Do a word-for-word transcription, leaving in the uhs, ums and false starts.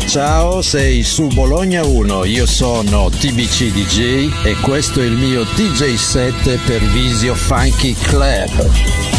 Ciao, sei su Bologna uno, io sono T B C D J e questo è il mio D J set per Visio Funky Club.